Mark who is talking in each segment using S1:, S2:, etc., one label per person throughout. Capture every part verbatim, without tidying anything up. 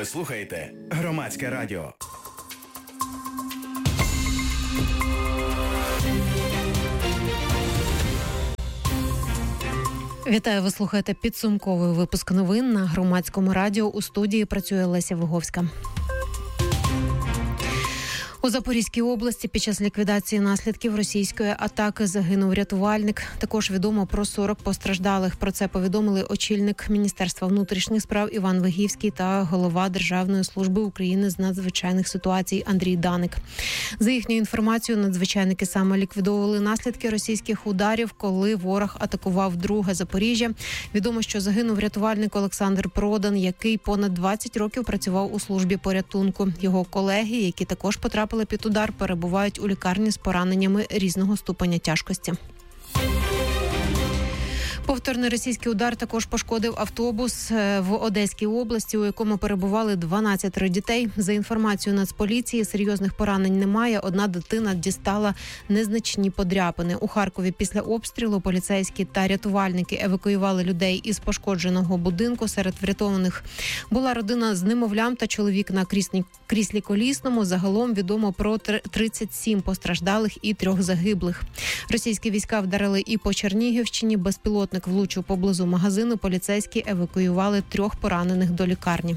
S1: Ви слухаєте Громадське радіо.
S2: Вітаю, ви слухаєте підсумковий випуск новин на Громадському радіо. У студії працює Леся Виговська. У Запорізькій області під час ліквідації наслідків російської атаки загинув рятувальник. Також відомо про сорок постраждалих. Про це повідомили очільник Міністерства внутрішніх справ Іван Вигівський та голова Державної служби України з надзвичайних ситуацій Андрій Даник. За їхньою інформацією, надзвичайники саме ліквідовували наслідки російських ударів, коли ворог атакував друге Запоріжжя. Відомо, що загинув рятувальник Олександр Продан, який понад двадцять років працював у службі порятунку. Його колеги, які також потрапили під удар, перебувають у лікарні з пораненнями різного ступеня тяжкості. Повторний російський удар також пошкодив автобус в Одеській області, у якому перебували дванадцять дітей. За інформацією Нацполіції, серйозних поранень немає. Одна дитина дістала незначні подряпини. У Харкові після обстрілу поліцейські та рятувальники евакуювали людей із пошкодженого будинку. Серед врятованих була родина з немовлям та чоловік на кріслі, кріслі колісному. Загалом відомо про тридцять сім постраждалих і трьох загиблих. Російські війська вдарили і по Чернігівщині. Безпілотник влучив поблизу магазину. Поліцейські евакуювали трьох поранених до лікарні.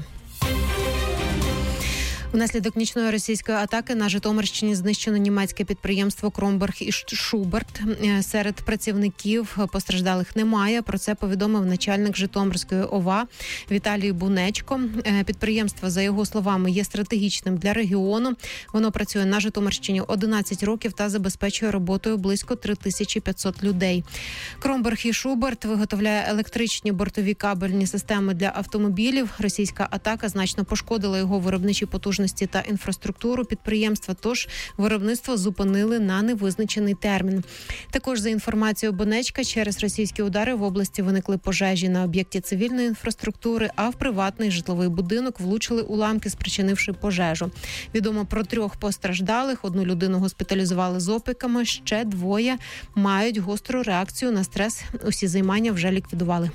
S2: Внаслідок нічної російської атаки на Житомирщині знищено німецьке підприємство Кромберг і Шуберт. Серед працівників постраждалих немає. Про це повідомив начальник Житомирської ОВА Віталій Бунечко. Підприємство, за його словами, є стратегічним для регіону. Воно працює на Житомирщині одинадцять років та забезпечує роботою близько три тисячі п'ятсот людей. Кромберг і Шуберт виготовляє електричні бортові кабельні системи для автомобілів. Російська атака значно пошкодила його виробничі потужності та інфраструктуру підприємства, тож виробництво зупинили на невизначений термін. Також, за інформацією Бонечка, через російські удари в області виникли пожежі на об'єкті цивільної інфраструктури, а в приватний житловий будинок влучили уламки, спричинивши пожежу. Відомо про трьох постраждалих. Одну людину госпіталізували з опіками, ще двоє мають гостру реакцію на стрес. Усі займання вже ліквідували.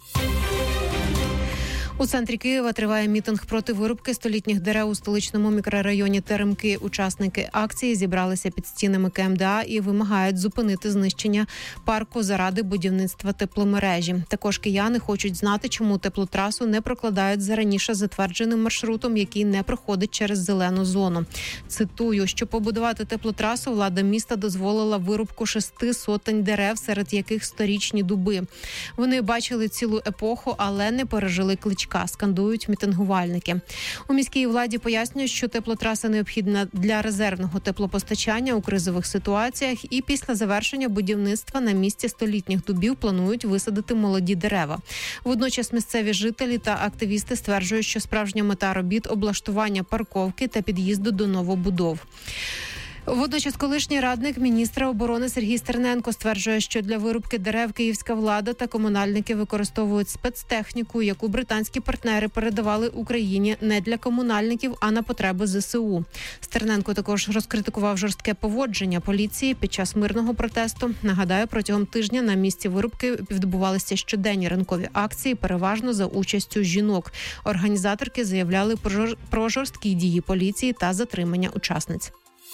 S2: У центрі Києва триває мітинг проти вирубки столітніх дерев у столичному мікрорайоні Теремки. Учасники акції зібралися під стінами Ка Ем Де А і вимагають зупинити знищення парку заради будівництва тепломережі. Також кияни хочуть знати, чому теплотрасу не прокладають за раніше затвердженим маршрутом, який не проходить через зелену зону. Цитую, що побудувати теплотрасу влада міста дозволила вирубку шести сотень дерев, серед яких сторічні дуби. Вони бачили цілу епоху, але не пережили кличка, скандують мітингувальники. У міській владі пояснюють, що теплотраса необхідна для резервного теплопостачання у кризових ситуаціях, і після завершення будівництва на місці столітніх дубів планують висадити молоді дерева. Водночас місцеві жителі та активісти стверджують, що справжня мета робіт – облаштування парковки та під'їзду до новобудов. Водночас колишній радник міністра оборони Сергій Стерненко стверджує, що для вирубки дерев київська влада та комунальники використовують спецтехніку, яку британські партнери передавали Україні не для комунальників, а на потреби Зе Се У. Стерненко також розкритикував жорстке поводження поліції під час мирного протесту. Нагадаю, протягом тижня на місці вирубки відбувалися щоденні ранкові акції, переважно за участю жінок. Організаторки заявляли про жорсткі дії поліції та затримання учасниць.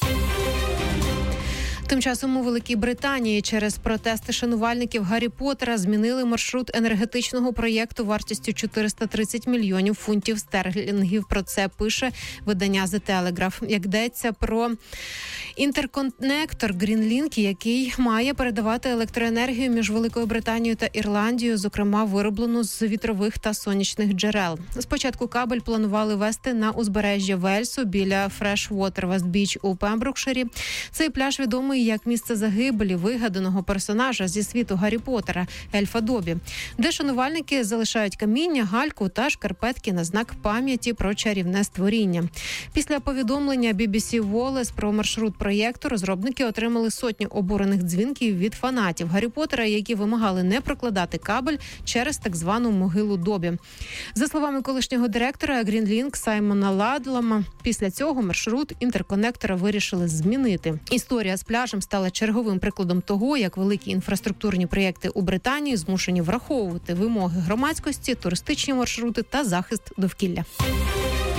S2: Тим часом у Великій Британії через протести шанувальників Гаррі Поттера змінили маршрут енергетичного проєкту вартістю чотириста тридцять мільйонів фунтів стерлінгів. Про це пише видання The Telegraph. Як йдеться про інтерконектор Greenlink, який має передавати електроенергію між Великою Британією та Ірландією, зокрема вироблену з вітрових та сонячних джерел. Спочатку кабель планували вести на узбережжя Вельсу біля Freshwater West Beach у Пемброкширі. Цей пляж відомий як місце загибелі вигаданого персонажа зі світу Гаррі Поттера Ельфа Добі, де шанувальники залишають каміння, гальку та шкарпетки на знак пам'яті про чарівне створіння. Після повідомлення бі бі сі Wallace про маршрут проєкту розробники отримали сотню обурених дзвінків від фанатів Гаррі Поттера, які вимагали не прокладати кабель через так звану могилу Добі. За словами колишнього директора Greenlink Саймона Ладлама, після цього маршрут інтерконектора вирішили змінити. Історія з пляжем стала черговим прикладом того, як великі інфраструктурні проєкти у Британії змушені враховувати вимоги громадськості, туристичні маршрути та захист довкілля.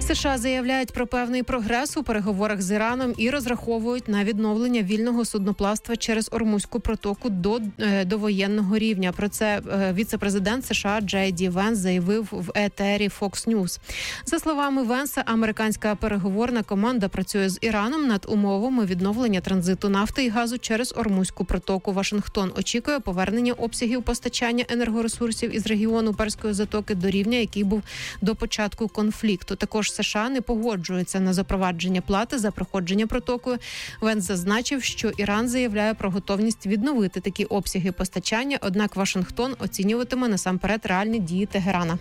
S2: США заявляють про певний прогрес у переговорах з Іраном і розраховують на відновлення вільного судноплавства через Ормузьку протоку до довоєнного рівня. Про це віце-президент США Джей Ді Венс заявив в етері Fox News. За словами Венса, американська переговорна команда працює з Іраном над умовами відновлення транзиту нафти і газу через Ормузьку протоку. Вашингтон очікує повернення обсягів постачання енергоресурсів із регіону Перської затоки до рівня, який був до початку конфлікту. Також США не погоджуються на запровадження плати за проходження протокою. Венс зазначив, що Іран заявляє про готовність відновити такі обсяги постачання, однак Вашингтон оцінюватиме насамперед реальні дії Тегерана.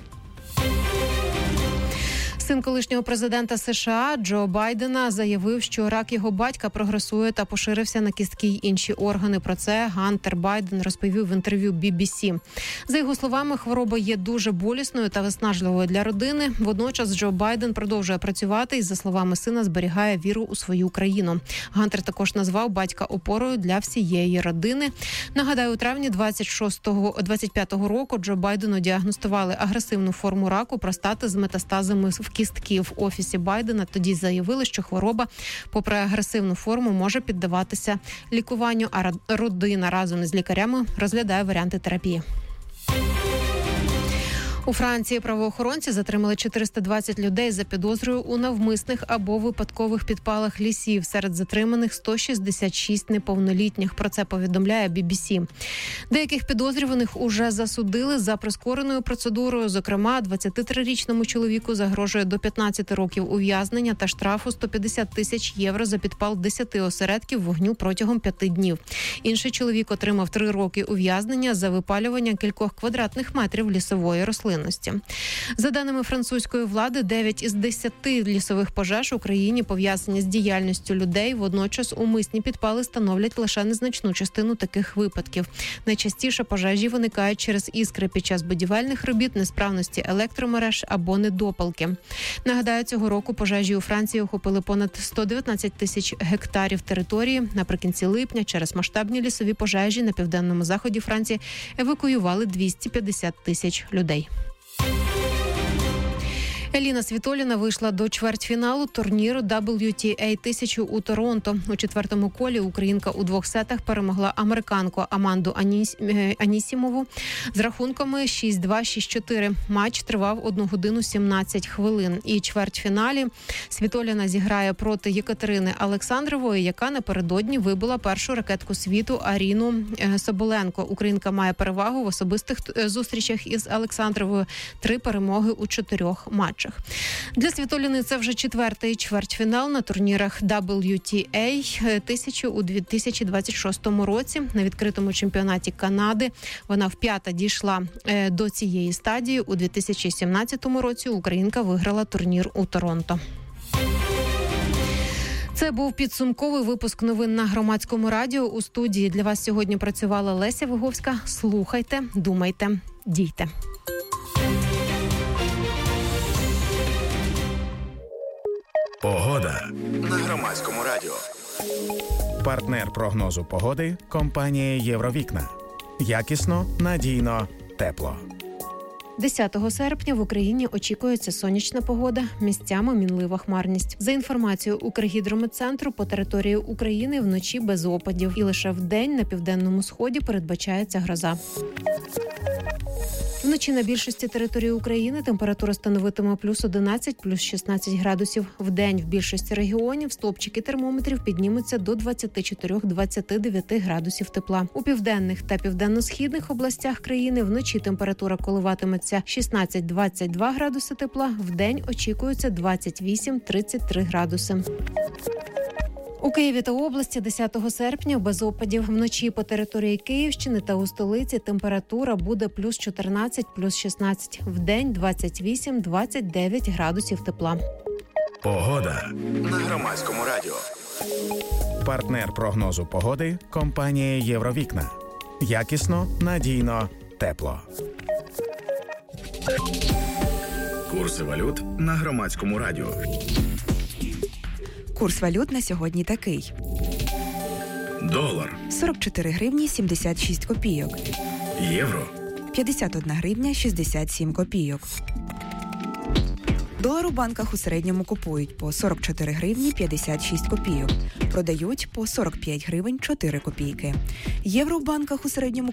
S2: Син колишнього президента США Джо Байдена заявив, що рак його батька прогресує та поширився на кістки й інші органи. Про це Гантер Байден розповів в інтерв'ю бі бі сі. За його словами, хвороба є дуже болісною та виснажливою для родини. Водночас Джо Байден продовжує працювати і, за словами сина, зберігає віру у свою країну. Гантер також назвав батька опорою для всієї родини. Нагадаю, у травні двадцять шостого двадцять п'ятого року Джо Байдену діагностували агресивну форму раку простати з метастазами в кістки. В офісі Байдена тоді заявили, що хвороба, попри агресивну форму, може піддаватися лікуванню, а родина разом із лікарями розглядає варіанти терапії. У Франції правоохоронці затримали чотириста двадцять людей за підозрою у навмисних або випадкових підпалах лісів. Серед затриманих сто шістдесят шість неповнолітніх. Про це повідомляє бі бі сі. Деяких підозрюваних уже засудили за прискореною процедурою. Зокрема, двадцятитрирічному чоловіку загрожує до п'ятнадцяти років ув'язнення та штрафу сто п'ятдесят тисяч євро за підпал десяти осередків вогню протягом п'яти днів. Інший чоловік отримав три роки ув'язнення за випалювання кількох квадратних метрів лісової рослини. За даними французької влади, дев'ять із десяти лісових пожеж в Україні пов'язані з діяльністю людей. Водночас умисні підпали становлять лише незначну частину таких випадків. Найчастіше пожежі виникають через іскри під час будівельних робіт, несправності електромереж або недопалки. Нагадаю, цього року пожежі у Франції охопили понад сто дев'ятнадцять тисяч гектарів території. Наприкінці липня через масштабні лісові пожежі на південному заході Франції евакуювали двісті п'ятдесят тисяч людей. Еліна Світоліна вийшла до чвертьфіналу турніру дабл ю ті ей тисячу у Торонто. У четвертому колі українка у двох сетах перемогла американку Аманду Аніс... Анісімову з рахунками шість два - шість чотири. Матч тривав одну годину сімнадцять хвилин. І чвертьфіналі Світоліна зіграє проти Єкатерини Олександрової, яка напередодні вибила першу ракетку світу Аріну Соболенко. Українка має перевагу в особистих зустрічах із Олександровою. Три перемоги у чотирьох матчах. Для Світоліни це вже четвертий чвертьфінал на турнірах дабл ю ті ей тисячу у дві тисячі двадцять шостому році. На відкритому чемпіонаті Канади вона вп'ята дійшла до цієї стадії. У дві тисячі сімнадцятому році українка виграла турнір у Торонто. Це був підсумковий випуск новин на Громадському радіо. У студії для вас сьогодні працювала Леся Виговська. Слухайте, думайте, дійте.
S1: Погода на Громадському радіо. Партнер прогнозу погоди – компанія «Євровікна». Якісно, надійно, тепло.
S2: десятого серпня в Україні очікується сонячна погода, місцями мінлива хмарність. За інформацією Укргідрометцентру, по території України вночі без опадів. І лише вдень на південному сході передбачається гроза. Вночі на більшості території України температура становитиме плюс одинадцять, плюс шістнадцять градусів. Вдень в більшості регіонів стовпчики термометрів піднімуться до двадцять чотири - двадцять дев'ять градусів тепла. У південних та південно-східних областях країни вночі температура коливатиметься шістнадцять - двадцять два градуси тепла. Вдень очікується двадцять вісім - тридцять три градуси. У Києві та області десятого серпня без опадів. Вночі по території Київщини та у столиці температура буде плюс чотирнадцять, плюс шістнадцять. Вдень двадцять вісім - двадцять дев'ять градусів тепла.
S1: Погода на Громадському радіо. Партнер прогнозу погоди – компанія «Євровікна». Якісно, надійно, тепло. Курси валют на Громадському радіо.
S3: Курс валют на сьогодні такий.
S1: Долар
S3: сорок чотири гривні сімдесят шість копійок.
S1: Євро
S3: п'ятдесят одна гривня шістдесят сім копійок. Долар у банках у середньому купують по сорок чотири гривні п'ятдесят шість копійок, продають по сорок п'ять гривень чотири копійки. Євро в банках у середньому